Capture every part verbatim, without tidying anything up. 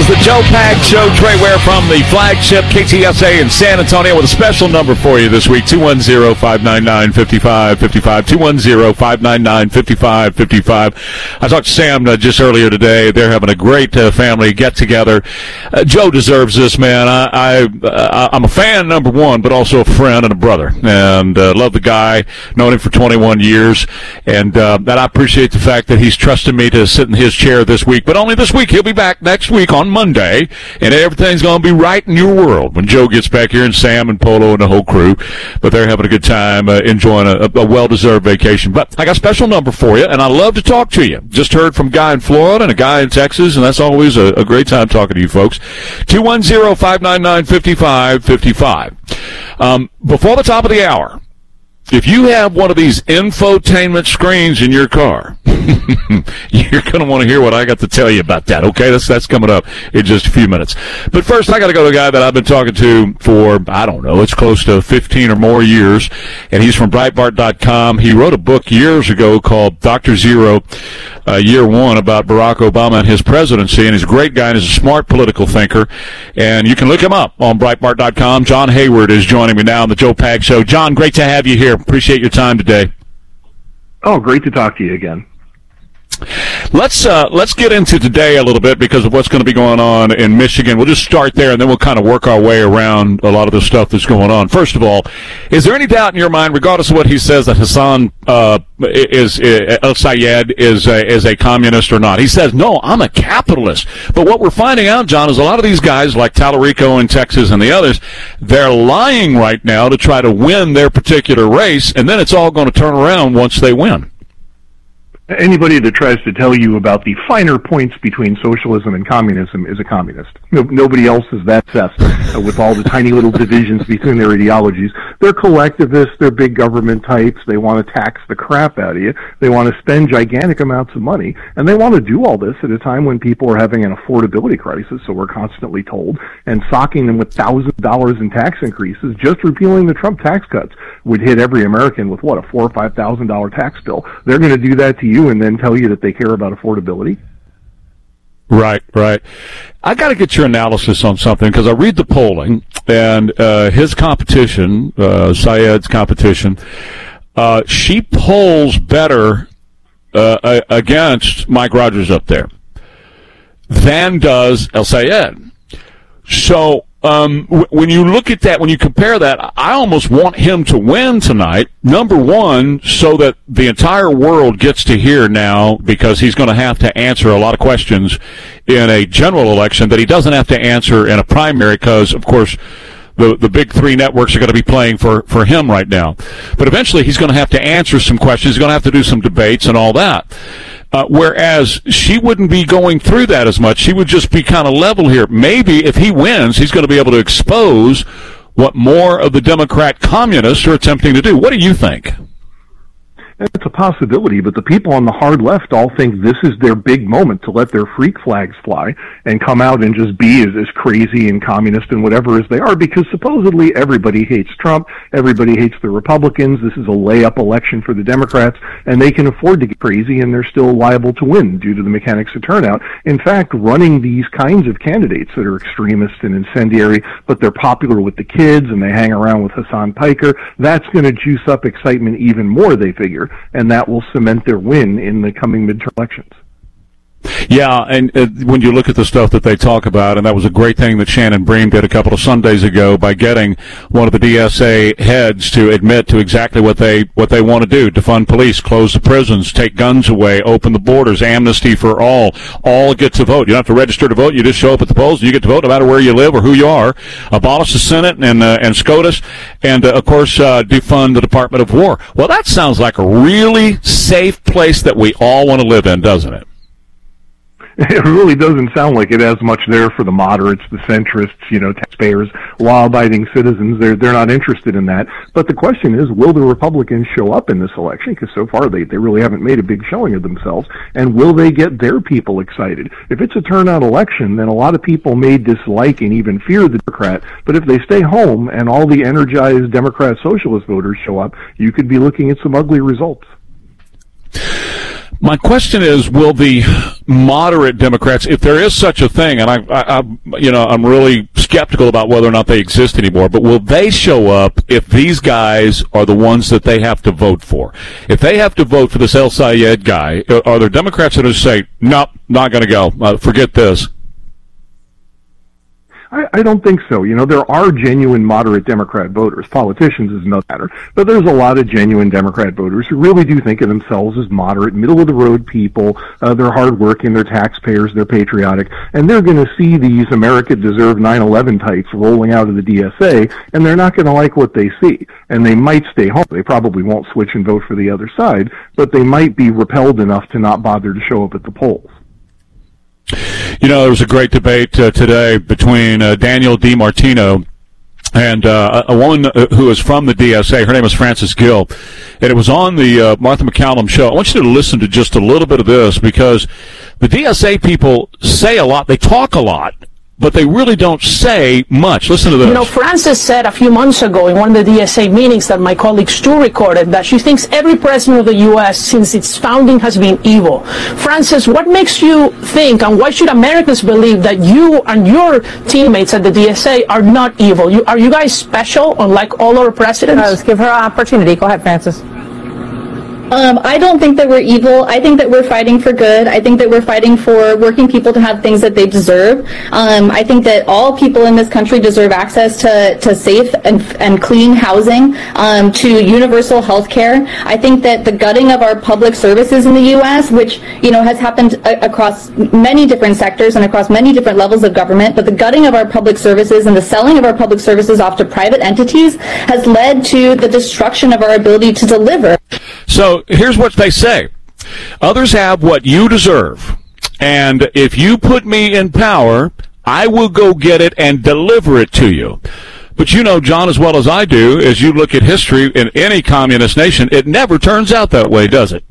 is the Joe Pags Show. Trey Ware from the flagship K T S A in San Antonio with a special number for you this week, two one zero, five nine nine, five five five five, two one zero, five nine nine, five five five five. I talked to Sam uh, just earlier today. They're having a great uh, family get-together. Uh, Joe deserves this, man. I, I, uh, I'm a fan, number one, but also a friend and a brother, and uh, love the guy, known him for twenty-one years, and uh, that I appreciate the fact that he's trusted me to sit in his chair this week, but only this week. He'll be back next week on Monday, and everything's going to be right in your world when Joe gets back here, and Sam and Polo and the whole crew. But they're having a good time, uh, enjoying a, a well-deserved vacation. But I got a special number for you, and I love to talk to you. Just heard from a guy in Florida and a guy in Texas, and that's always a, a great time talking to you folks. two one zero, five nine nine, five five five five. Um, before the top of the hour, if you have one of these infotainment screens in your car, you're going to want to hear what I got to tell you about that, okay? That's that's coming up in just a few minutes. But first, I got to go to a guy that I've been talking to for, I don't know, it's close to fifteen or more years, and he's from Breitbart dot com. He wrote a book years ago called Doctor Zero, uh, Year One, about Barack Obama and his presidency, and he's a great guy, and he's a smart political thinker, and you can look him up on Breitbart dot com. John Hayward is joining me now on the Joe Pags Show. John, great to have you here. Appreciate your time today. Oh, great to talk to you again. Let's uh, let's get into today a little bit because of what's going to be going on in Michigan. We'll just start there, and then we'll kind of work our way around a lot of the stuff that's going on. First of all, is there any doubt in your mind, regardless of what he says, that Hassan uh, is, is El-Sayed is a, is a communist or not? He says, no, I'm a capitalist. But what we're finding out, John, is a lot of these guys, like Tallarico in Texas and the others, they're lying right now to try to win their particular race, and then it's all going to turn around once they win. Anybody that tries to tell you about the finer points between socialism and communism is a communist. No, nobody else is that obsessed uh, with all the tiny little divisions between their ideologies. They're collectivists, they're big government types, they want to tax the crap out of you, they want to spend gigantic amounts of money, and they want to do all this at a time when people are having an affordability crisis, so we're constantly told, and socking them with thousands of dollars in tax increases. Just repealing the Trump tax cuts would hit every American with, what, a four or five thousand dollar tax bill. They're going to do that to you and then tell you that they care about affordability? Right, right. I got to get your analysis on something because I read the polling, and uh, his competition, uh, Syed's competition, uh, she polls better uh, against Mike Rogers up there than does El-Sayed. So um, w- when you look at that, when you compare that, I almost want him to win tonight, number one, so that the entire world gets to hear now, because he's going to have to answer a lot of questions in a general election that he doesn't have to answer in a primary because, of course, the the big three networks are going to be playing for, for him right now. But eventually he's going to have to answer some questions. He's going to have to do some debates and all that. Uh, whereas she wouldn't be going through that as much. She would just be kind of level here. Maybe if he wins, he's going to be able to expose what more of the Democrat communists are attempting to do. What do you think? It's a possibility, but the people on the hard left all think this is their big moment to let their freak flags fly and come out and just be as, as crazy and communist and whatever as they are, because supposedly everybody hates Trump, everybody hates the Republicans, this is a layup election for the Democrats, and they can afford to get crazy and they're still liable to win due to the mechanics of turnout. In fact, running these kinds of candidates that are extremist and incendiary, but they're popular with the kids and they hang around with Hassan Piker, that's going to juice up excitement even more, they figure, and that will cement their win in the coming midterm elections. Yeah, and uh, when you look at the stuff that they talk about, and that was a great thing that Shannon Bream did a couple of Sundays ago by getting one of the D S A heads to admit to exactly what they what they want to do: defund police, close the prisons, take guns away, open the borders, amnesty for all. All get to vote. You don't have to register to vote. You just show up at the polls and you get to vote no matter where you live or who you are. Abolish the Senate and uh, and SCOTUS, and uh, of course uh, defund the Department of War. Well, that sounds like a really safe place that we all want to live in, doesn't it? It really doesn't sound like it has much there for the moderates, the centrists, you know, taxpayers, law-abiding citizens. They're they're not interested in that. But the question is, will the Republicans show up in this election? Because so far they, they really haven't made a big showing of themselves. And will they get their people excited? If it's a turnout election, then a lot of people may dislike and even fear the Democrat. But if they stay home and all the energized Democrat socialist voters show up, you could be looking at some ugly results. My question is, will the moderate Democrats, if there is such a thing, and I, I, I, you know, I'm really skeptical about whether or not they exist anymore, but will they show up if these guys are the ones that they have to vote for? If they have to vote for this El Sayed guy, are there Democrats that will say, nope, not going to go, uh, forget this? I, I don't think so. You know, there are genuine moderate Democrat voters. Politicians is another matter. But there's a lot of genuine Democrat voters who really do think of themselves as moderate, middle-of-the-road people. Uh, they're hardworking, they're taxpayers, they're patriotic, and they're going to see these America Deserve nine eleven types rolling out of the D S A, and they're not going to like what they see. And they might stay home. They probably won't switch and vote for the other side, but they might be repelled enough to not bother to show up at the polls. You know, there was a great debate uh, today between uh, Daniel DiMartino and uh, a woman who is from the D S A. Her name is Frances Gill, and it was on the uh, Martha McCallum show. I want you to listen to just a little bit of this, because the D S A people say a lot, they talk a lot, but they really don't say much. Listen to this. You know, Frances said a few months ago in one of the D S A meetings that my colleague Stu recorded that she thinks every president of the U S since its founding has been evil. Frances, what makes you think, and why should Americans believe that you and your teammates at the D S A are not evil? You, are you guys special, unlike all our presidents? Uh, let's give her an opportunity. Go ahead, Frances. Um, I don't think that we're evil. I think that we're fighting for good. I think that we're fighting for working people to have things that they deserve. Um, I think that all people in this country deserve access to, to safe and, and clean housing, um, to universal health care. I think that the gutting of our public services in the U S, which, you know, has happened a- across many different sectors and across many different levels of government, but the gutting of our public services and the selling of our public services off to private entities has led to the destruction of our ability to deliver. So here's what they say. Others have what you deserve, and if you put me in power, I will go get it and deliver it to you. But you know, John, as well as I do, as you look at history in any communist nation, it never turns out that way, does it?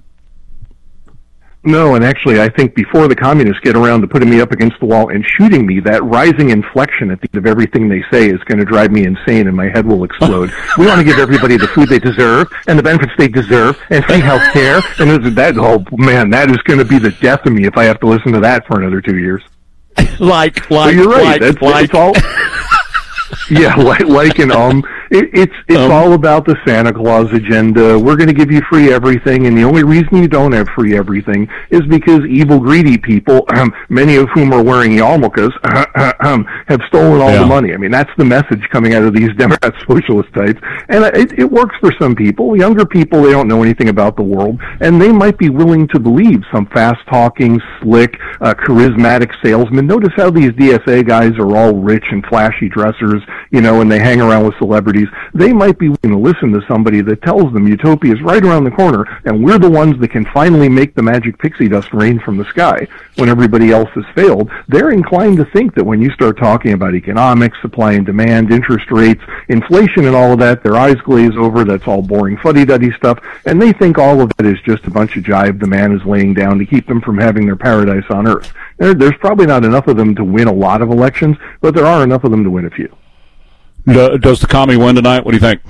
No, and actually, I think before the communists get around to putting me up against the wall and shooting me, that rising inflection at the end of everything they say is going to drive me insane and my head will explode. We want to give everybody the food they deserve and the benefits they deserve and free health care. And that, oh man, that is going to be the death of me if I have to listen to that for another two years. Like, like, so you're right. like, That's, like. It's all, yeah, like, like an um. It, it's it's um, all about the Santa Claus agenda. We're going to give you free everything, and the only reason you don't have free everything is because evil, greedy people, um, many of whom are wearing yarmulkes, um, have stolen all yeah. the money. I mean, that's the message coming out of these Democrat socialist types, and it, it works for some people. Younger people, they don't know anything about the world, and they might be willing to believe some fast-talking, slick, uh, charismatic salesman. Notice how these D S A guys are all rich and flashy dressers, you know, and they hang around with celebrities. They might be willing to listen to somebody that tells them utopia is right around the corner, and we're the ones that can finally make the magic pixie dust rain from the sky when everybody else has failed. They're inclined to think that when you start talking about economics, supply and demand, interest rates, inflation and all of that, their eyes glaze over. That's all boring fuddy-duddy stuff, and they think all of that is just a bunch of jive the man is laying down to keep them from having their paradise on earth. There, there's probably not enough of them to win a lot of elections, but there are enough of them to win a few. Does the commie win tonight? What do you think?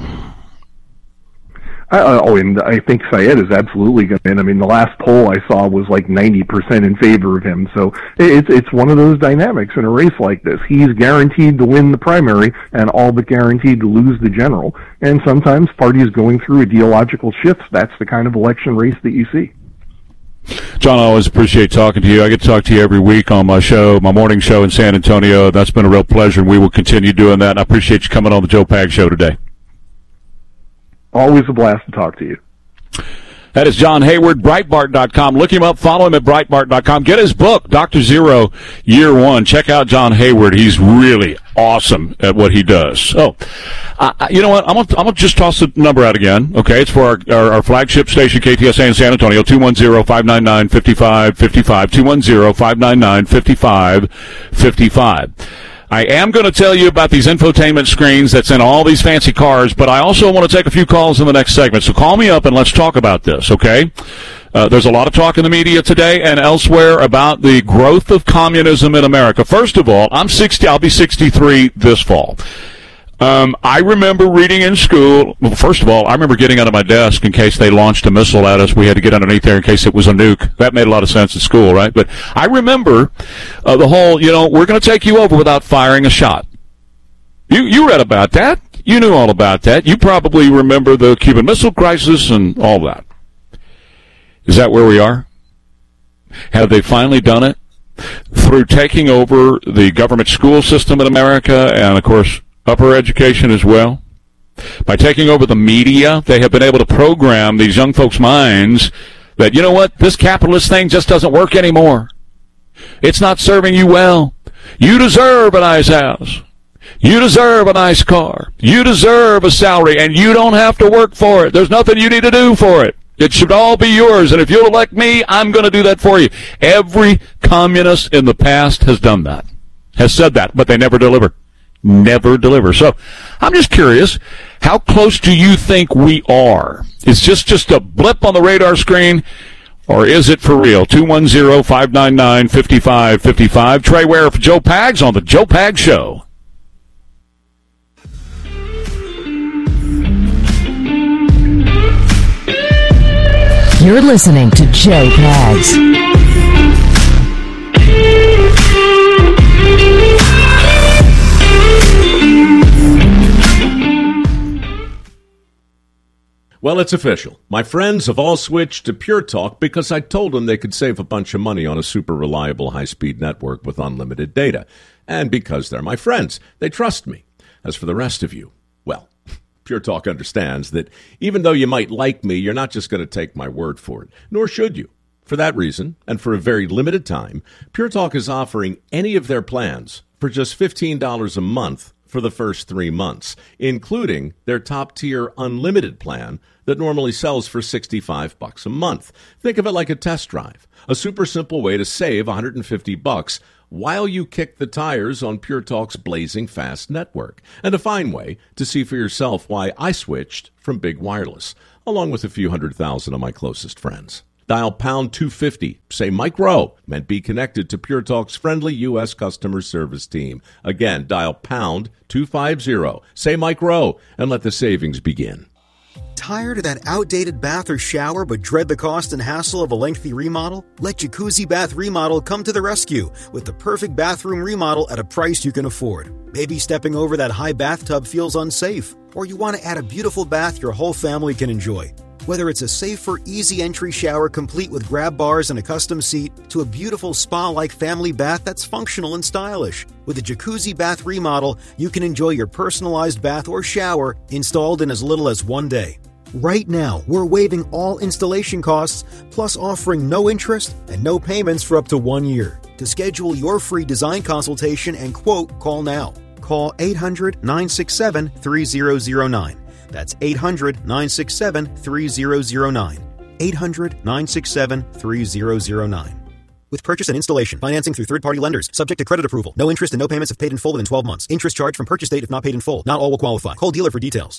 Uh, oh, and I think Sayed is absolutely going to win. I mean, the last poll I saw was like ninety percent in favor of him. So it's it's one of those dynamics in a race like this. He's guaranteed to win the primary and all but guaranteed to lose the general. And sometimes parties going through ideological shifts, that's the kind of election race that you see. John, I always appreciate talking to you. I get to talk to you every week on my show, my morning show in San Antonio. That's been a real pleasure, and we will continue doing that. And I appreciate you coming on the Joe Pag Show today. Always a blast to talk to you. That is John Hayward, Breitbart dot com. Look him up. Follow him at Breitbart dot com. Get his book, Doctor Zero, Year One. Check out John Hayward. He's really awesome at what he does. So, uh, you know what? I'm going I'm to just toss the number out again. Okay, it's for our, our, our flagship station, K T S A in San Antonio, two one zero, five nine nine, five five five five, two one zero, five nine nine, five five five five. I am going to tell you about these infotainment screens that's in all these fancy cars, but I also want to take a few calls in the next segment. So call me up and let's talk about this, okay? Uh, there's a lot of talk in the media today and elsewhere about the growth of communism in America. First of all, I'm sixty. I'll be sixty-three this fall. Um, I remember reading in school, well, first of all, I remember getting out of my desk in case they launched a missile at us. We had to get underneath there in case it was a nuke. That made a lot of sense at school, right? But I remember uh, the whole, you know, we're going to take you over without firing a shot. You you read about that. You knew all about that. You probably remember the Cuban Missile Crisis and all that. Is that where we are? Have they finally done it? Through taking over the government school system in America and, of course, upper education as well. By taking over the media, they have been able to program these young folks' minds that, you know what, this capitalist thing just doesn't work anymore. It's not serving you well. You deserve a nice house. You deserve a nice car. You deserve a salary, and you don't have to work for it. There's nothing you need to do for it. It should all be yours, and if you'll elect me, I'm going to do that for you. Every communist in the past has done that, has said that, but they never deliver. Never deliver. So I'm just curious, how close do you think we are? Is just just a blip on the radar screen, or is it for real? two one zero, five nine nine, five five five five. Trey Ware for Joe Pags on the Joe Pags Show. You're listening to Joe Pags. Well, it's official. My friends have all switched to Pure Talk because I told them they could save a bunch of money on a super reliable high-speed network with unlimited data. And because they're my friends, they trust me. As for the rest of you, well, Pure Talk understands that even though you might like me, you're not just going to take my word for it, nor should you. For that reason, and for a very limited time, Pure Talk is offering any of their plans for just fifteen dollars a month for the first three months, including their top-tier unlimited plan that normally sells for sixty-five bucks a month. Think of it like a test drive, a super simple way to save one hundred fifty bucks while you kick the tires on Pure Talk's blazing fast network, and a fine way to see for yourself why I switched from big wireless, along with a few hundred thousand of my closest friends. Dial pound two fifty, say Mike Rowe, and be connected to Pure Talk's friendly U S customer service team. Again, dial pound two fifty, say Mike Rowe, and let the savings begin. Tired of that outdated bath or shower but dread the cost and hassle of a lengthy remodel? Let Jacuzzi Bath Remodel come to the rescue with the perfect bathroom remodel at a price you can afford. Maybe stepping over that high bathtub feels unsafe, or you want to add a beautiful bath your whole family can enjoy. Whether it's a safer, easy entry shower complete with grab bars and a custom seat, to a beautiful spa-like family bath that's functional and stylish. With a Jacuzzi Bath Remodel, you can enjoy your personalized bath or shower installed in as little as one day. Right now, we're waiving all installation costs, plus offering no interest and no payments for up to one year. To schedule your free design consultation and quote, call now. Call eight hundred, nine six seven, three zero zero nine. That's eight hundred, nine six seven, three zero zero nine. eight hundred, nine six seven, three zero zero nine. With purchase and installation, financing through third-party lenders, subject to credit approval. No interest and no payments if paid in full within twelve months. Interest charged from purchase date if not paid in full. Not all will qualify. Call dealer for details.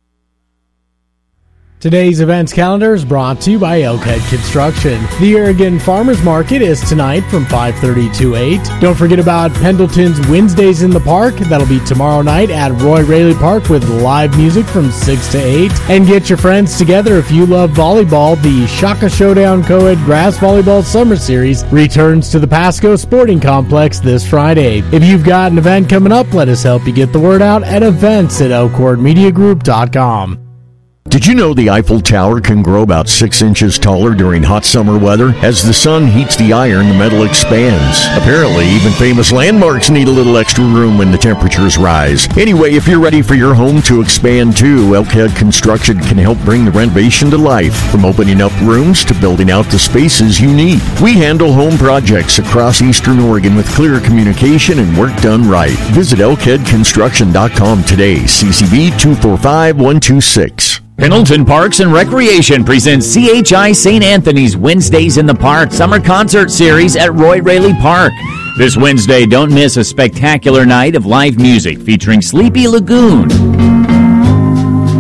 Today's events calendar is brought to you by Elkhead Construction. The Oregon Farmers Market is tonight from five thirty to eight. Don't forget about Pendleton's Wednesdays in the Park. That'll be tomorrow night at Roy Raley Park with live music from six to eight. And get your friends together if you love volleyball. The Shaka Showdown Co-Ed Grass Volleyball Summer Series returns to the Pasco Sporting Complex this Friday. If you've got an event coming up, let us help you get the word out at events at elkhorn media group dot com. Did you know the Eiffel Tower can grow about six inches taller during hot summer weather? As the sun heats the iron, the metal expands. Apparently, even famous landmarks need a little extra room when the temperatures rise. Anyway, if you're ready for your home to expand too, Elkhead Construction can help bring the renovation to life, from opening up rooms to building out the spaces you need. We handle home projects across Eastern Oregon with clear communication and work done right. Visit elkhead construction dot com today. C C B two four five one two six. Pendleton Parks and Recreation presents C H I Saint Anthony's Wednesdays in the Park Summer Concert Series at Roy Raley Park. This Wednesday, don't miss a spectacular night of live music featuring Sleepy Lagoon,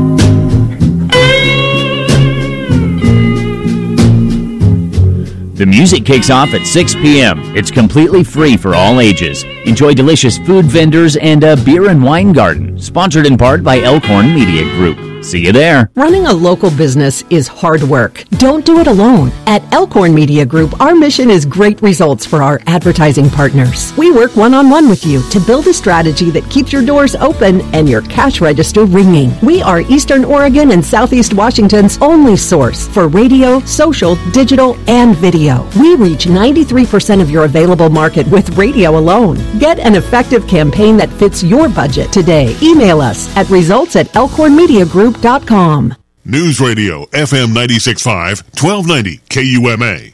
The Music kicks off at six p.m. It's completely free for all ages. Enjoy delicious food vendors and a beer and wine garden. Sponsored in part by Elkhorn Media Group. See you there. Running a local business is hard work. Don't do it alone. At Elkhorn Media Group, our mission is great results for our advertising partners. We work one-on-one with you to build a strategy that keeps your doors open and your cash register ringing. We are Eastern Oregon and Southeast Washington's only source for radio, social, digital, and video. We reach ninety-three percent of your available market with radio alone. Get an effective campaign that fits your budget today. Email us at results at elkhorn media group dot com. News Radio F M ninety-six point five, twelve ninety K U M A.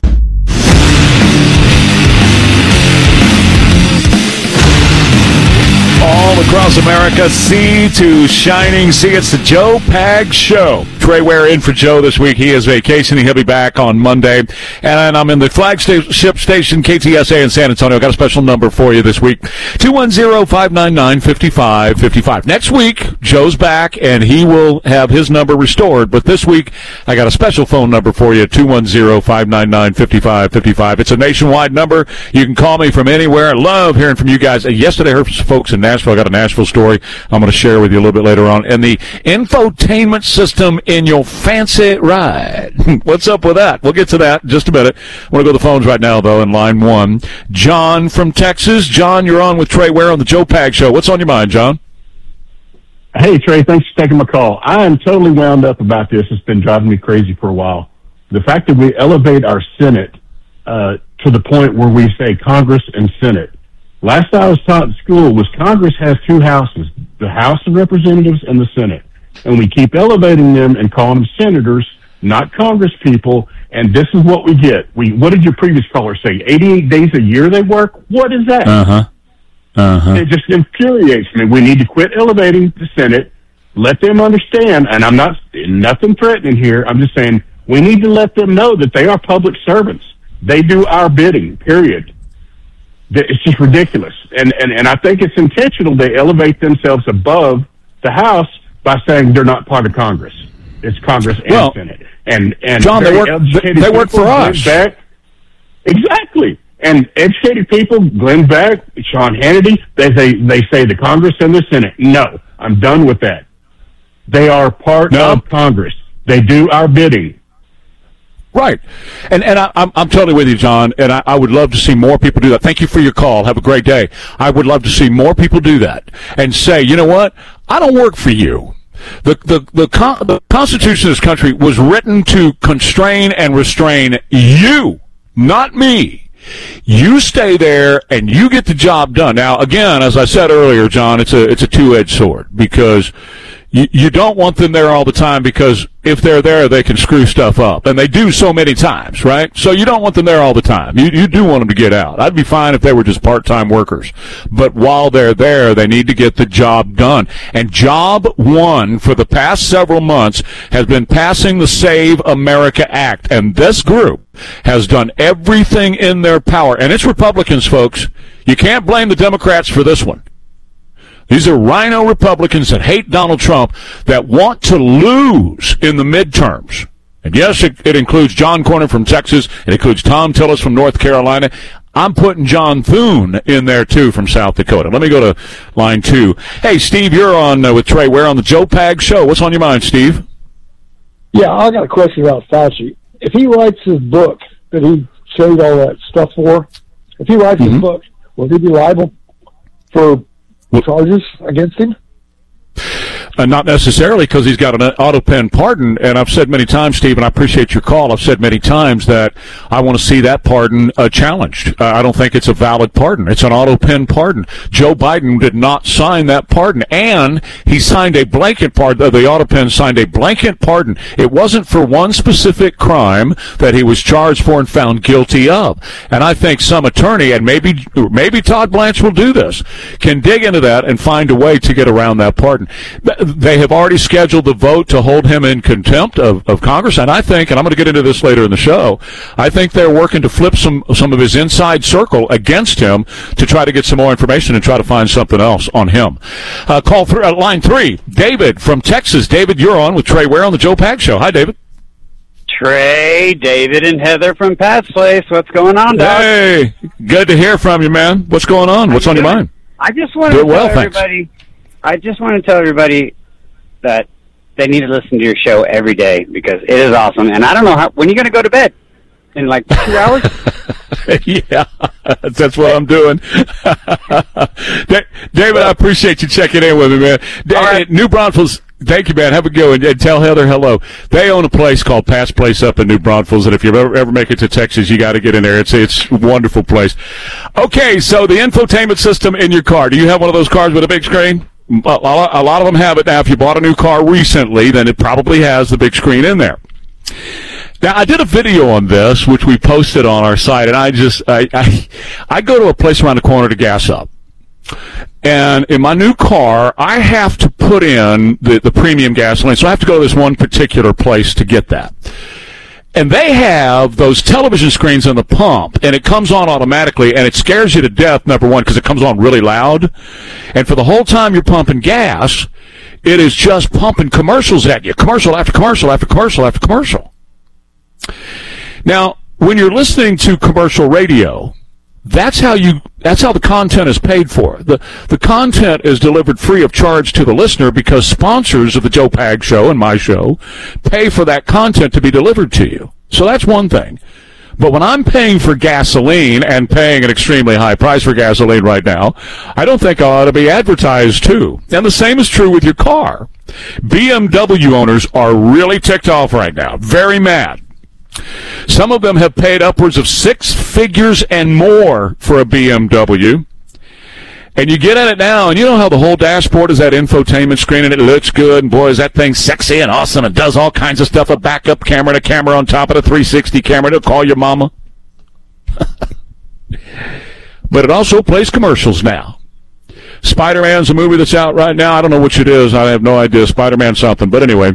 All across America, sea to shining sea. It's the Joe Pags Show. Trey Ware in for Joe this week. He is vacationing. He'll be back on Monday. And I'm in the flagship station, K T S A in San Antonio. Got a special number for you this week, two one zero, five nine nine, five five five five. Next week, Joe's back, and he will have his number restored. But this week, I got a special phone number for you, two one zero, five nine nine, five five five five. It's a nationwide number. You can call me from anywhere. I love hearing from you guys. Yesterday, I heard from some folks in Nashville. I got a Nashville story I'm going to share with you a little bit later on. And the infotainment system in your fancy ride. What's up with that? We'll get to that in just a minute. I want to go to the phones right now, though, in line one. John from Texas. John, you're on with Trey Ware on the Joe Pags Show. What's on your mind, John? Hey, Trey, thanks for taking my call. I am totally wound up about this. It's been driving me crazy for a while. The fact that we elevate our Senate uh, to the point where we say Congress and Senate. Last I was taught in school was Congress has two houses, the House of Representatives and the Senate. And we keep elevating them and calling them senators, not Congress people. And this is what we get. We, what did your previous caller say? eighty-eight days a year they work? What is that? Uh-huh. Uh-huh. It just infuriates me. We need to quit elevating the Senate, let them understand, and I'm not, nothing threatening here. I'm just saying we need to let them know that they are public servants. They do our bidding, period. It's just ridiculous. And, and, and I think it's intentional. They elevate themselves above the House by saying they're not part of Congress. It's Congress and well, Senate. And, and John, they work, they work for us. Beck, exactly. And educated people, Glenn Beck, Sean Hannity, they say, they say the Congress and the Senate. No, I'm done with that. They are part no. of Congress. They do our bidding. Right. And and I, I'm, I'm totally with you, John, and I, I would love to see more people do that. Thank you for your call. Have a great day. I would love to see more people do that and say, you know what? I don't work for you. The, the, the, con- the Constitution of this country was written to constrain and restrain you, not me. You stay there and you get the job done. Now, again, as I said earlier, John, it's a it's a two-edged sword because you, you don't want them there all the time because if they're there, they can screw stuff up. And they do so many times, right? So you don't want them there all the time. You, you do want them to get out. I'd be fine if they were just part-time workers. But while they're there, they need to get the job done. And job one for the past several months has been passing the Save America Act. And this group has done everything in their power. And it's Republicans, folks. You can't blame the Democrats for this one. These are rhino Republicans that hate Donald Trump that want to lose in the midterms. And yes, it, it includes John Cornyn from Texas. It includes Tom Tillis from North Carolina. I'm putting John Thune in there, too, from South Dakota. Let me go to line two. Hey, Steve, you're on uh, with Trey Ware on the Joe Pags Show. What's on your mind, Steve? Yeah, I got a question about Fauci. If he writes his book that he showed all that stuff for, if he writes mm-hmm. his book, will he be liable for charges against him? Uh, not necessarily, because he's got an auto pen pardon, and I've said many times, Steve, and I appreciate your call, I've said many times that I want to see that pardon uh, challenged. Uh, I don't think it's a valid pardon. It's an auto pen pardon. Joe Biden did not sign that pardon, and he signed a blanket pardon. Uh, the auto pen signed a blanket pardon. It wasn't for one specific crime that he was charged for and found guilty of. And I think some attorney, and maybe maybe Todd Blanche will do this, can dig into that and find a way to get around that pardon. They have already scheduled the vote to hold him in contempt of, of Congress, and I think, and I'm going to get into this later in the show, I think they're working to flip some some of his inside circle against him to try to get some more information and try to find something else on him. Uh, call through uh, line three, David from Texas. David, you're on with Trey Ware on the Joe Pags Show. Hi, David. Trey, David, and Heather from Pat's Place. What's going on, Doc? Hey, good to hear from you, man. What's going on? What's on your mind? I just want to Doing tell well, thanks. everybody. I just want to tell everybody that they need to listen to your show every day because it is awesome. And I don't know how. When are you going to go to bed? In like two hours? Yeah, that's what I'm doing. David, I appreciate you checking in with me, man. Right. New Braunfels. Thank you, man. Have a good one. And tell Heather hello. They own a place called Pat's Place up in New Braunfels, and if you ever, ever make it to Texas, you got to get in there. It's it's a wonderful place. Okay, so the infotainment system in your car. Do you have one of those cars with a big screen? A lot, a lot of them have it now. If you bought a new car recently, then it probably has the big screen in there. Now, I did a video on this, which we posted on our site, and I just I I, I go to a place around the corner to gas up. And in my new car, I have to put in the, the premium gasoline. So I have to go to this one particular place to get that. And they have those television screens on the pump, and it comes on automatically, and it scares you to death, number one, because it comes on really loud. And for the whole time you're pumping gas, it is just pumping commercials at you. Commercial after commercial after commercial after commercial. Now, when you're listening to commercial radio, That's how you. That's how the content is paid for. the The content is delivered free of charge to the listener because sponsors of the Joe Pag Show and my show pay for that content to be delivered to you. So that's one thing. But when I'm paying for gasoline and paying an extremely high price for gasoline right now, I don't think I ought to be advertised too. And the same is true with your car. B M W owners are really ticked off right now. Very mad. Some of them have paid upwards of six figures and more for a B M W. And you get at it now, and you know how the whole dashboard is that infotainment screen, and it looks good, and boy, is that thing sexy and awesome, and does all kinds of stuff, a backup camera and a camera on top of the three sixty camera to call your mama. But it also plays commercials now. Spider-Man's a movie that's out right now. I don't know which it is. I have no idea. Spider-Man something. But anyway,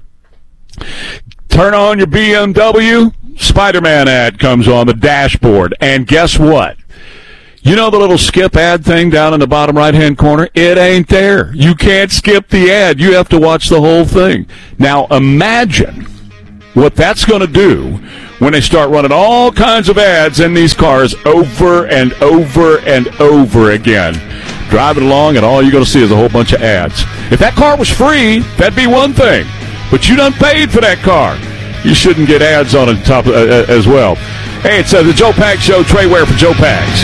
turn on your B M W, Spider-Man ad comes on the dashboard. And guess what? You know the little skip ad thing down in the bottom right-hand corner? It ain't there. You can't skip the ad. You have to watch the whole thing. Now imagine what that's going to do when they start running all kinds of ads in these cars over and over and over again. Driving along, and all you're going to see is a whole bunch of ads. If that car was free, that'd be one thing. But you done paid for that car. You shouldn't get ads on it top uh, uh, as well. Hey, it's uh, the Joe Pags Show. Trey Ware for Joe Pags.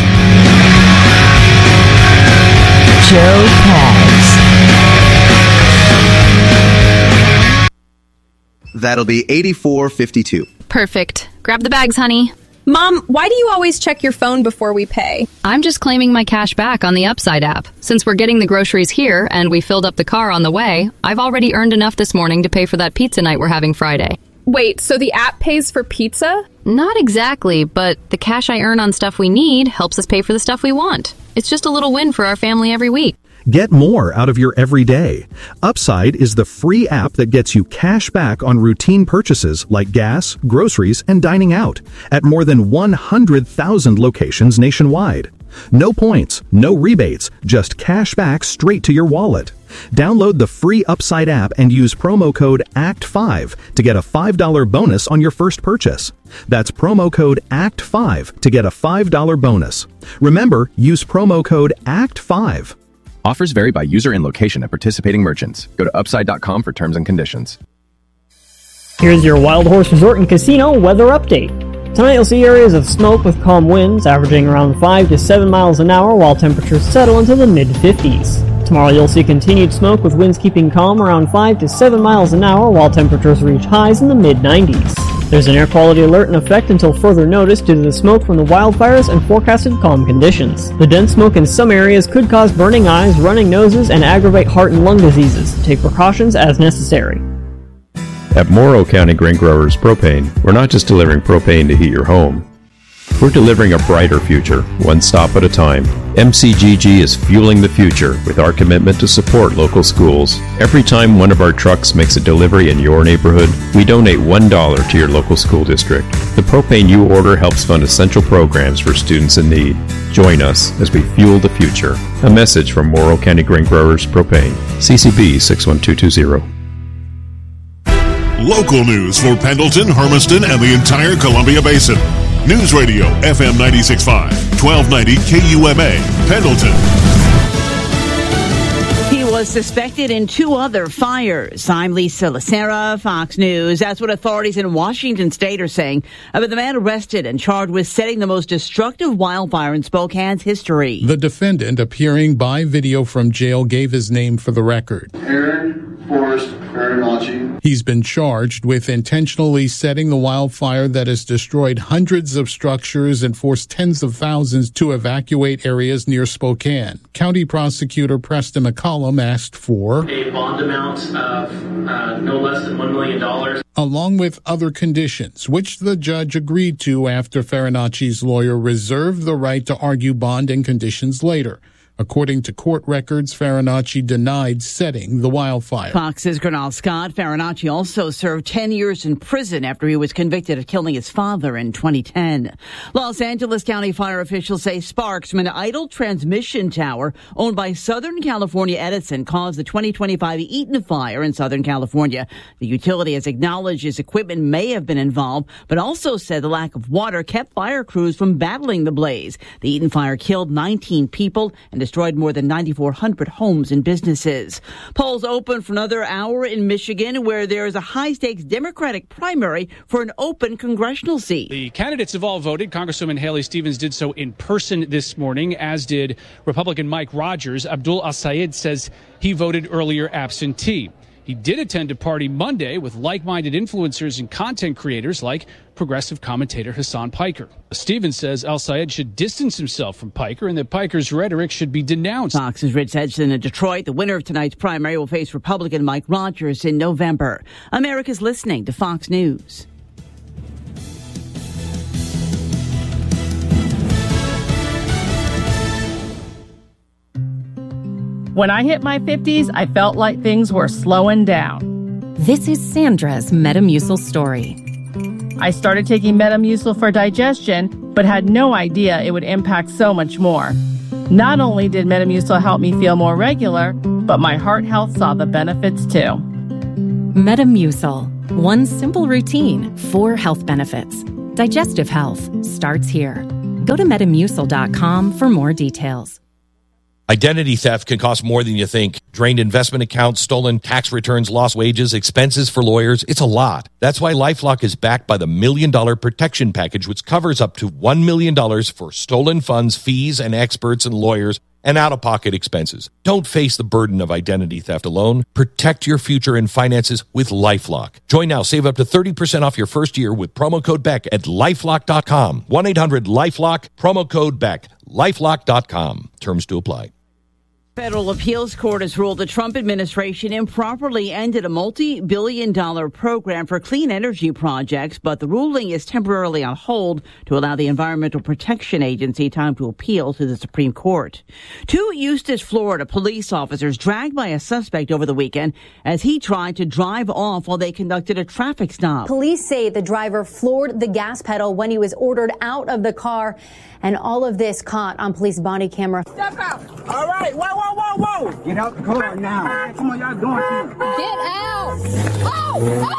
Joe Pags. That'll be eighty-four fifty-two. Perfect. Grab the bags, honey. Mom, why do you always check your phone before we pay? I'm just claiming my cash back on the Upside app. Since we're getting the groceries here and we filled up the car on the way, I've already earned enough this morning to pay for that pizza night we're having Friday. Wait, so the app pays for pizza? Not exactly, but the cash I earn on stuff we need helps us pay for the stuff we want. It's just a little win for our family every week. Get more out of your everyday. Upside is the free app that gets you cash back on routine purchases like gas, groceries, and dining out at more than one hundred thousand locations nationwide. No points, no rebates, just cash back straight to your wallet. Download the free Upside app and use promo code A C T five to get a five dollars bonus on your first purchase. That's promo code A C T five to get a five dollars bonus. Remember, use promo code A C T five. Offers vary by user and location at participating merchants. Go to upside dot com for terms and conditions. Here's your Wild Horse Resort and Casino weather update. Tonight you'll see areas of smoke with calm winds averaging around five to seven miles an hour while temperatures settle into the mid fifties. Tomorrow you'll see continued smoke with winds keeping calm around five to seven miles an hour while temperatures reach highs in the mid nineties. There's an air quality alert in effect until further notice due to the smoke from the wildfires and forecasted calm conditions. The dense smoke in some areas could cause burning eyes, running noses, and aggravate heart and lung diseases. Take precautions as necessary. At Morrow County Grain Growers Propane, we're not just delivering propane to heat your home. We're delivering a brighter future, one stop at a time. M C G G is fueling the future with our commitment to support local schools. Every time one of our trucks makes a delivery in your neighborhood, we donate one dollar to your local school district. The propane you order helps fund essential programs for students in need. Join us as we fuel the future. A message from Morrow County Grain Growers Propane. C C B six one two two zero. Local news for Pendleton, Hermiston, and the entire Columbia Basin. News Radio F M ninety-six point five, twelve ninety K U M A, Pendleton. He was suspected in two other fires. I'm Lisa Lacera, Fox News. That's what authorities in Washington state are saying about the man arrested and charged with setting the most destructive wildfire in Spokane's history. The defendant, appearing by video from jail, gave his name for the record. Aaron Forrest Farinacci. He's been charged with intentionally setting the wildfire that has destroyed hundreds of structures and forced tens of thousands to evacuate areas near Spokane. County Prosecutor Preston McCollum asked for a bond amount of uh, no less than one million dollars. Along with other conditions, which the judge agreed to after Farinacci's lawyer reserved the right to argue bond and conditions later. According to court records, Farinacci denied setting the wildfire. Fox's Gernal Scott. Farinacci also served ten years in prison after he was convicted of killing his father in twenty ten. Los Angeles County fire officials say sparks from an idle transmission tower owned by Southern California Edison caused the twenty twenty-five Eaton fire in Southern California. The utility has acknowledged its equipment may have been involved, but also said the lack of water kept fire crews from battling the blaze. The Eaton fire killed nineteen people and destroyed more than nine thousand four hundred homes and businesses. Polls open for another hour in Michigan, where there is a high-stakes Democratic primary for an open congressional seat. The candidates have all voted. Congresswoman Haley Stevens did so in person this morning, as did Republican Mike Rogers. Abdul Al-Sayed says he voted earlier absentee. He did attend a party Monday with like-minded influencers and content creators like progressive commentator Hassan Piker. Stevens says Al-Sayed should distance himself from Piker and that Piker's rhetoric should be denounced. Fox's Rich Edson in Detroit. The winner of tonight's primary will face Republican Mike Rogers in November. America's listening to Fox News. When I hit my fifties, I felt like things were slowing down. This is Sandra's Metamucil story. I started taking Metamucil for digestion, but had no idea it would impact so much more. Not only did Metamucil help me feel more regular, but my heart health saw the benefits too. Metamucil. One simple routine, four health benefits. Digestive health starts here. Go to metamucil dot com for more details. Identity theft can cost more than you think. Drained investment accounts, stolen tax returns, lost wages, expenses for lawyers. It's a lot. That's why LifeLock is backed by the Million Dollar Protection Package, which covers up to one million dollars for stolen funds, fees, and experts and lawyers, and out-of-pocket expenses. Don't face the burden of identity theft alone. Protect your future and finances with LifeLock. Join now. Save up to thirty percent off your first year with promo code Beck at lifelock dot com. one eight hundred lifelock, promo code Beck, lifelock dot com. Terms to apply. Federal appeals court has ruled the Trump administration improperly ended a multi-billion dollar program for clean energy projects, but the ruling is temporarily on hold to allow the Environmental Protection Agency time to appeal to the Supreme Court. Two Eustis, Florida police officers dragged by a suspect over the weekend as he tried to drive off while they conducted a traffic stop. Police say the driver floored the gas pedal when he was ordered out of the car, and all of this caught on police body camera. Step out. All right. Whoa, whoa, whoa, whoa. Get out the car now. Come on, y'all doing something. Get out. Oh,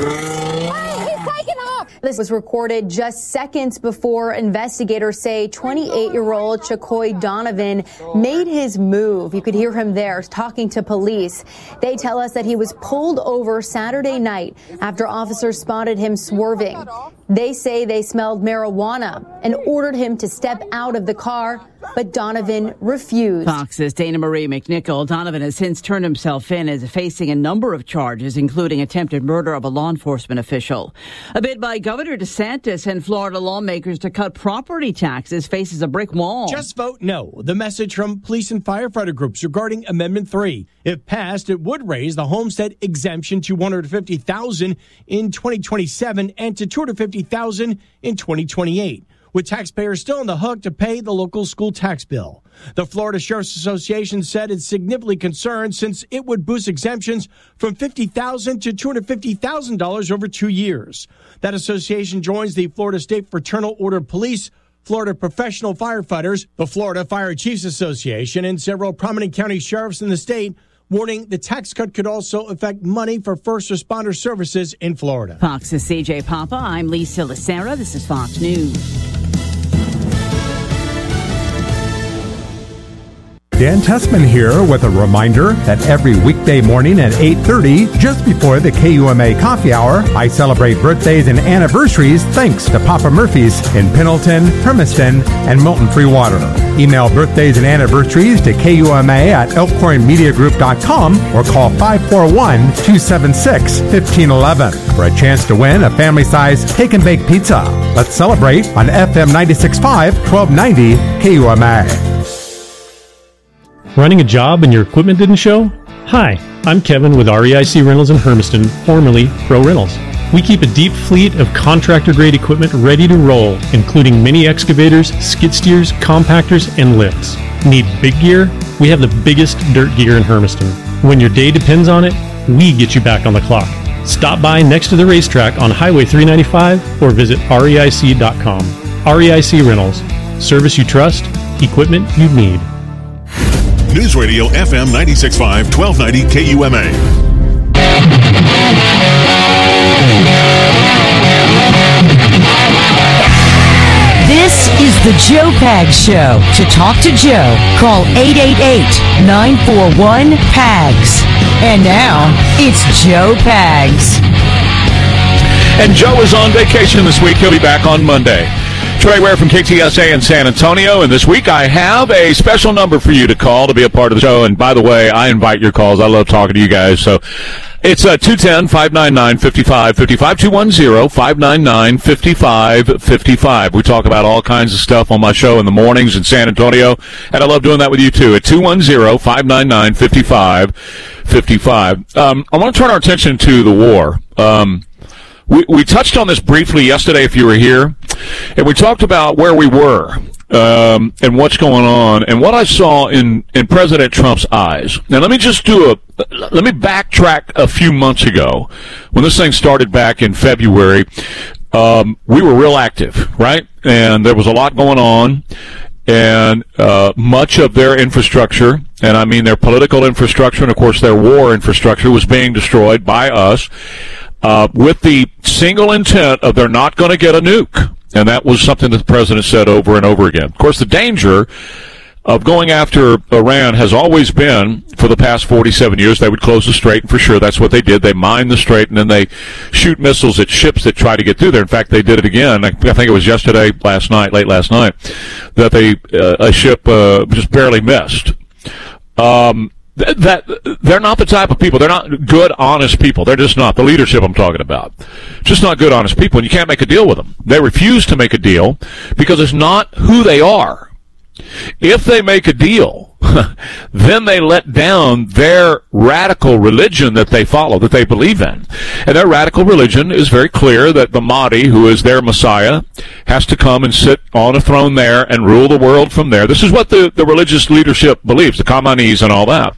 oh. Hey, he's taking off. This was recorded just seconds before investigators say twenty-eight-year-old Chacoy Donovan made his move. You could hear him there talking to police. They tell us that he was pulled over Saturday night after officers spotted him swerving. They say they smelled marijuana and ordered him to step out of the car, but Donovan refused. Fox's Dana Marie McNichol. Donovan has since turned himself in as facing a number of charges, including attempted murder of a law enforcement official. A bid by Governor DeSantis and Florida lawmakers to cut property taxes faces a brick wall. Just vote no. The message from police and firefighter groups regarding Amendment three. If passed, it would raise the homestead exemption to one hundred fifty thousand dollars in twenty twenty-seven and to two hundred fifty thousand dollars in twenty twenty-eight. With taxpayers still on the hook to pay the local school tax bill. The Florida Sheriff's Association said it's significantly concerned since it would boost exemptions from fifty thousand dollars to two hundred fifty thousand dollars over two years. That association joins the Florida State Fraternal Order of Police, Florida Professional Firefighters, the Florida Fire Chiefs Association, and several prominent county sheriffs in the state, warning the tax cut could also affect money for first responder services in Florida. Fox's C J Papa, I'm Lisa Lacera. This is Fox News. Dan Tessman here with a reminder that every weekday morning at eight thirty, just before the K U M A coffee hour, I celebrate birthdays and anniversaries thanks to Papa Murphy's in Pendleton, Hermiston, and Milton Free Water. Email birthdays and anniversaries to K U M A at elkhorn media group dot com or call five four one, two seven six, one five one one for a chance to win a family-sized take and bake pizza. Let's celebrate on F M ninety-six point five, twelve ninety K U M A. Running a job and your equipment didn't show? Hi, I'm Kevin with R E I C Rentals in Hermiston, formerly Pro Rentals. We keep a deep fleet of contractor-grade equipment ready to roll, including mini excavators, skid steers, compactors, and lifts. Need big gear? We have the biggest dirt gear in Hermiston. When your day depends on it, we get you back on the clock. Stop by next to the racetrack on Highway three ninety-five or visit R E I C dot com. R E I C Rentals. Service you trust, equipment you need. News Radio F M ninety-six point five, twelve ninety K U M A. This is the Joe Pags Show. To talk to Joe, call eight eight eight, nine four one, P A G S. And now, it's Joe Pags. And Joe is on vacation this week. He'll be back on Monday. Trey Ware from K T S A in San Antonio, and this week I have a special number for you to call to be a part of the show. And by the way, I invite your calls. I love talking to you guys. So it's uh, two one zero, five nine nine, five five five five, two one zero, five nine nine, five five five five. We talk about all kinds of stuff on my show in the mornings in San Antonio, and I love doing that with you too at two one zero, five nine nine, five five five five. Um, I want to turn our attention to the war. Um, We, we touched on this briefly yesterday if you were here, and we talked about where we were um, and what's going on and what I saw in, in President Trump's eyes. Now, let me just do a – let me backtrack a few months ago when this thing started back in February. Um, we were real active, right? And there was a lot going on. And uh, much of their infrastructure, and I mean their political infrastructure and, of course, their war infrastructure was being destroyed by us. Uh, with the single intent of they're not going to get a nuke. And that was something that the president said over and over again. Of course, the danger of going after Iran has always been, for the past forty-seven years, they would close the strait, and for sure that's what they did. They mine the strait, and then they shoot missiles at ships that try to get through there. In fact, they did it again. I think it was yesterday, last night, late last night, that they uh, a ship uh, just barely missed. Um That they're not the type of people. They're not good, honest people. They're just not. The leadership I'm talking about, just not good, honest people. And you can't make a deal with them. They refuse to make a deal because it's not who they are. If they make a deal, then they let down their radical religion that they follow, that they believe in. And their radical religion is very clear that the Mahdi, who is their Messiah, has to come and sit on a throne there and rule the world from there. This is what the, the religious leadership believes, the Khameneis and all that.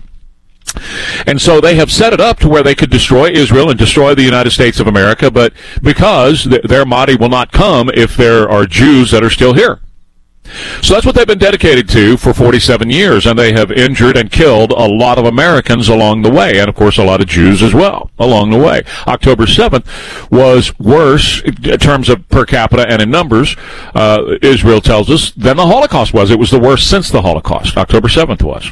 And so they have set it up to where they could destroy Israel and destroy the United States of America, but because th- their Mahdi will not come if there are Jews that are still here. So that's what they've been dedicated to for forty-seven years, and they have injured and killed a lot of Americans along the way, and of course a lot of Jews as well along the way. October seventh was worse in terms of per capita and in numbers, uh, Israel tells us, than the Holocaust was. It was the worst since the Holocaust. October seventh was.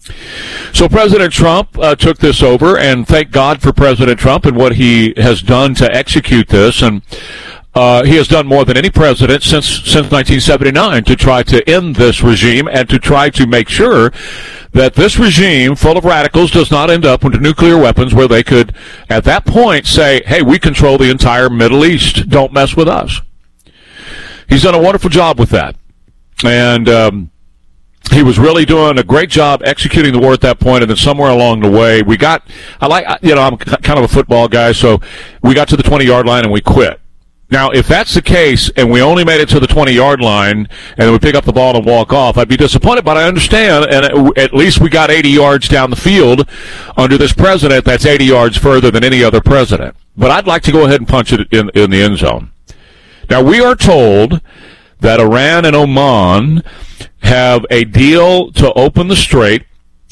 So President Trump uh, took this over, and thank God for President Trump and what he has done to execute this. And uh, he has done more than any president since since nineteen seventy-nine to try to end this regime and to try to make sure that this regime, full of radicals, does not end up with nuclear weapons where they could, at that point, say, hey, we control the entire Middle East. Don't mess with us. He's done a wonderful job with that. And um he was really doing a great job executing the war at that point, and then somewhere along the way, we got, I like, you know, I'm kind of a football guy, so we got to the twenty-yard line and we quit. Now, if that's the case, and we only made it to the twenty-yard line, and then we pick up the ball and walk off, I'd be disappointed, but I understand, and at least we got eighty yards down the field under this president. That's eighty yards further than any other president. But I'd like to go ahead and punch it in, in the end zone. Now, we are told that Iran and Oman have a deal to open the strait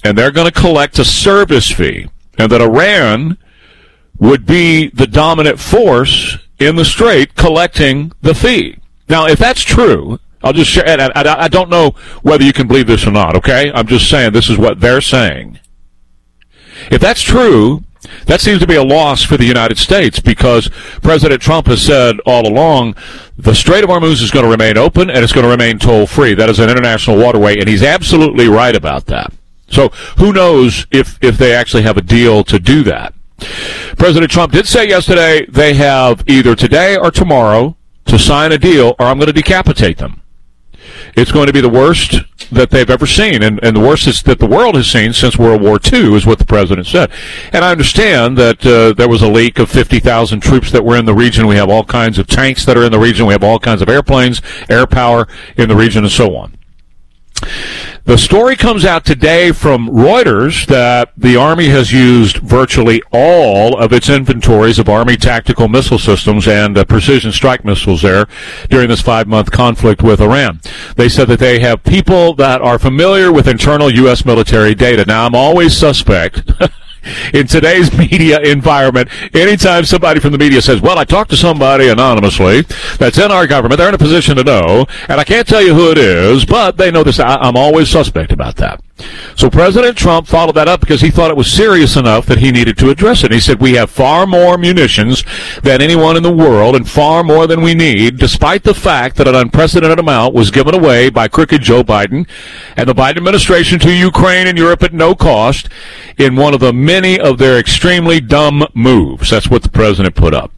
and they're going to collect a service fee, and that Iran would be the dominant force in the Strait collecting the fee. Now, if that's true, I'll just share, and I, I, I don't know whether you can believe this or not, okay? I'm just saying this is what they're saying. If that's true, that seems to be a loss for the United States, because President Trump has said all along the Strait of Hormuz is going to remain open and it's going to remain toll-free. That is an international waterway, and he's absolutely right about that. So who knows if, if they actually have a deal to do that. President Trump did say yesterday they have either today or tomorrow to sign a deal, or I'm going to decapitate them. It's going to be the worst that they've ever seen, and, and the worst is that the world has seen since World War Two, is what the president said. And I understand that uh, there was a leak of fifty thousand troops that were in the region. We have all kinds of tanks that are in the region. We have all kinds of airplanes, air power in the region, and so on. The story comes out today from Reuters that the Army has used virtually all of its inventories of Army tactical missile systems and uh, precision strike missiles there during this five-month conflict with Iran. They said that they have people that are familiar with internal U S military data. Now, I'm always suspect in today's media environment, anytime somebody from the media says, well, I talked to somebody anonymously that's in our government, they're in a position to know, and I can't tell you who it is, but they know this. I, I'm always suspect about that. So President Trump followed that up because he thought it was serious enough that he needed to address it. He said, we have far more munitions than anyone in the world and far more than we need, despite the fact that an unprecedented amount was given away by crooked Joe Biden and the Biden administration to Ukraine and Europe at no cost in one of the many of their extremely dumb moves. That's what the president put up.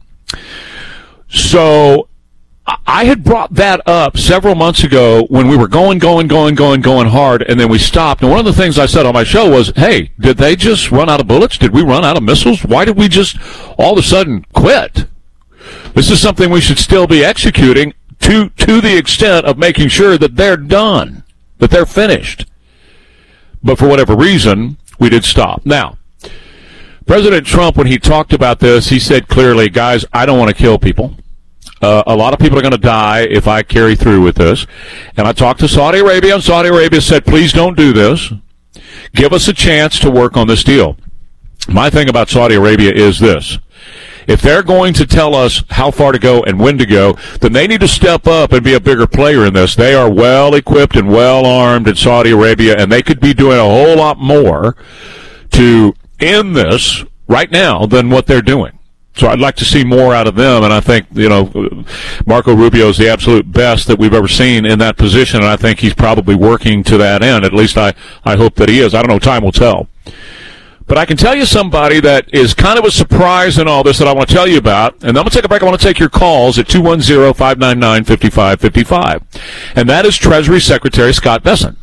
So I had brought that up several months ago when we were going, going, going, going, going hard, and then we stopped. And one of the things I said on my show was, hey, did they just run out of bullets? Did we run out of missiles? Why did we just all of a sudden quit? This is something we should still be executing to, to the extent of making sure that they're done, that they're finished. But for whatever reason, we did stop. Now, President Trump, when he talked about this, he said clearly, guys, I don't want to kill people. Uh, a lot of people are going to die if I carry through with this. And I talked to Saudi Arabia, and Saudi Arabia said, please don't do this. Give us a chance to work on this deal. My thing about Saudi Arabia is this. If they're going to tell us how far to go and when to go, then they need to step up and be a bigger player in this. They are well equipped and well armed in Saudi Arabia, and they could be doing a whole lot more to end this right now than what they're doing. So I'd like to see more out of them, and I think, you know, Marco Rubio is the absolute best that we've ever seen in that position, and I think he's probably working to that end. At least I, I hope that he is. I don't know. Time will tell. But I can tell you somebody that is kind of a surprise in all this that I want to tell you about, and then I'm going to take a break. I want to take your calls at two one zero, five nine nine, five five five five, and that is Treasury Secretary Scott Bessent.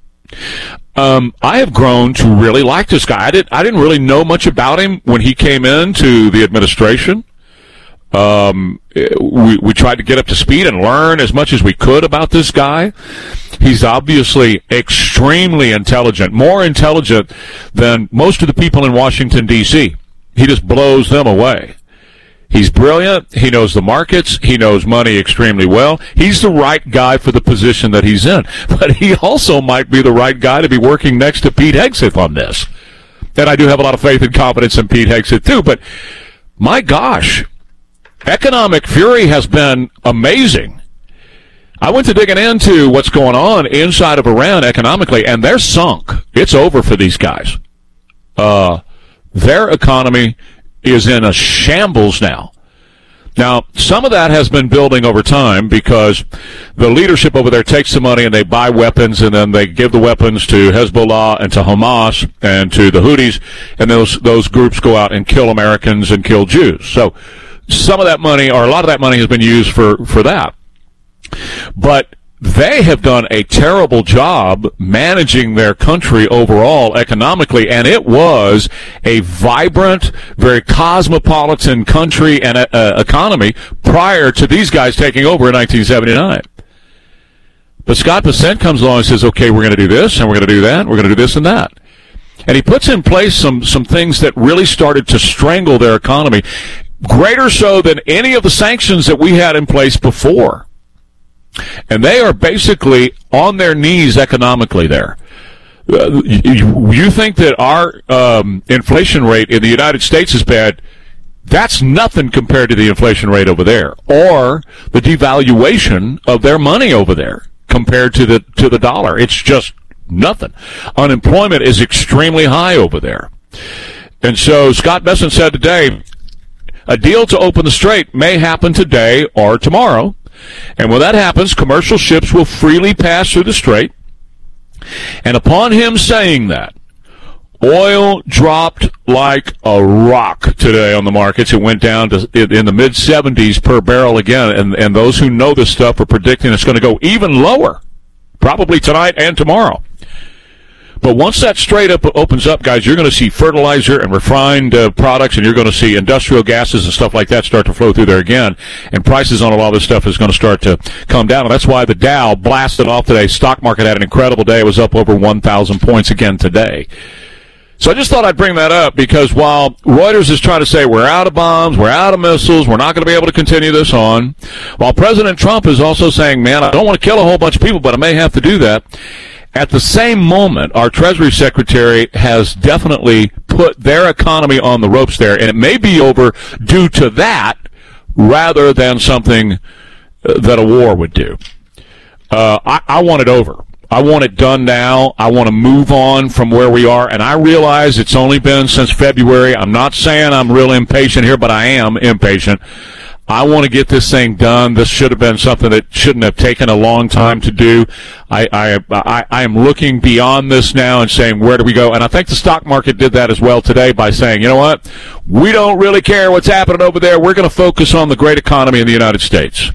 Um, I have grown to really like this guy. I didn't, I didn't really know much about him when he came into the administration. Um, we, we tried to get up to speed and learn as much as we could about this guy. He's obviously extremely intelligent, more intelligent than most of the people in Washington, D C He just blows them away. He's brilliant. He knows the markets. He knows money extremely well. He's the right guy for the position that he's in. But he also might be the right guy to be working next to Pete Hegseth on this. And I do have a lot of faith and confidence in Pete Hegseth, too. But my gosh, economic fury has been amazing. I went to digging into what's going on inside of Iran economically, and they're sunk. It's over for these guys. Uh, their economy is in a shambles now. Now, some of that has been building over time because the leadership over there takes the money and they buy weapons, and then they give the weapons to Hezbollah and to Hamas and to the Houthis, and those those groups go out and kill Americans and kill Jews. So some of that money, or a lot of that money, has been used for, for that. But they have done a terrible job managing their country overall economically, and it was a vibrant, very cosmopolitan country and uh, economy prior to these guys taking over in nineteen seventy-nine. But Scott Bessent comes along and says, okay, we're going to do this, and we're going to do that, and we're going to do this and that. And he puts in place some, some things that really started to strangle their economy, greater so than any of the sanctions that we had in place before. And they are basically on their knees economically there. Uh, you, you think that our um, inflation rate in the United States is bad? That's nothing compared to the inflation rate over there, or the devaluation of their money over there compared to the to the dollar. It's just nothing. Unemployment is extremely high over there. And so Scott Bessent said today, a deal to open the strait may happen today or tomorrow. And when that happens, commercial ships will freely pass through the strait. And upon him saying that, oil dropped like a rock today on the markets. It went down to in the mid seventies per barrel again. And, and those who know this stuff are predicting it's going to go even lower, probably tonight and tomorrow. But once that strait up opens up, guys, you're going to see fertilizer and refined uh, products, and you're going to see industrial gases and stuff like that start to flow through there again. And prices on a lot of this stuff is going to start to come down. And that's why the Dow blasted off today. Stock market had an incredible day. It was up over one thousand points again today. So I just thought I'd bring that up because while Reuters is trying to say we're out of bombs, we're out of missiles, we're not going to be able to continue this on, while President Trump is also saying, man, I don't want to kill a whole bunch of people, but I may have to do that. At the same moment, our Treasury Secretary has definitely put their economy on the ropes there, and it may be over due to that rather than something that a war would do. Uh, I, I want it over. I want it done now. I want to move on from where we are, and I realize it's only been since February. I'm not saying I'm real impatient here, but I am impatient. I want to get this thing done. This should have been something that shouldn't have taken a long time to do. I, I, I, I am looking beyond this now and saying, where do we go? And I think the stock market did that as well today by saying, you know what? We don't really care what's happening over there. We're going to focus on the great economy in the United States.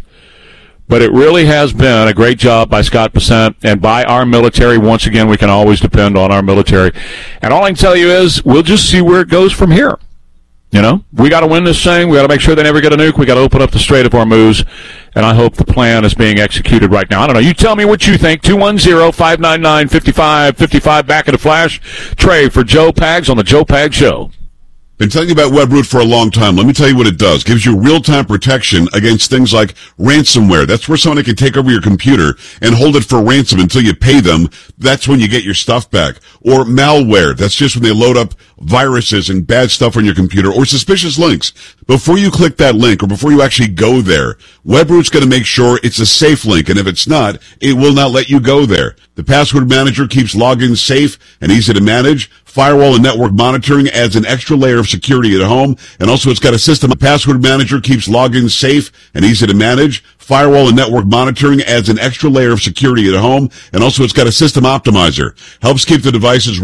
But it really has been a great job by Scott Bessent and by our military. Once again, we can always depend on our military. And all I can tell you is we'll just see where it goes from here. You know, we got to win this thing. We got to make sure they never get a nuke. We got to open up the Strait of Hormuz, and I hope the plan is being executed right now. I don't know. You tell me what you think. two one zero, five nine nine, five five five five. Back in a flash. Trey for Joe Pags on the Joe Pags Show. Been telling you about Webroot for a long time. Let me tell you what it does. Gives you real-time protection against things like ransomware. That's where somebody can take over your computer and hold it for ransom until you pay them. That's when you get your stuff back. Or malware. That's just when they load up viruses and bad stuff on your computer or suspicious links. Before you click that link or before you actually go there, Webroot's going to make sure it's a safe link. And if it's not, it will not let you go there. The password manager keeps logins safe and easy to manage. Firewall and network monitoring adds an extra layer of security at home. And also it's got a system. The password manager keeps logins safe and easy to manage. Firewall and network monitoring adds an extra layer of security at home. And also it's got a system optimizer. Helps keep the devices